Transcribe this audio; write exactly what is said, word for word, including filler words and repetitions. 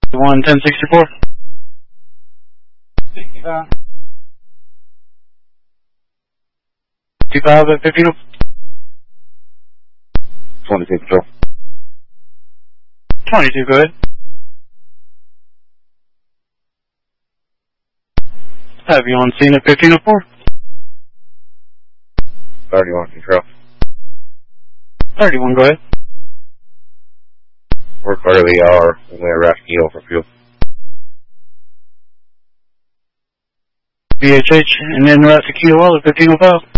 one ten sixty-four. Uh, fifty-five at fifteen. twenty-two Patrol. twenty-two, go ahead. Have you on scene at fifteen oh four? thirty-one Control. thirty-one, go ahead. We're clearly are we're rescue for fuel. V H H, and then route to Kilo Well at fifteen oh five.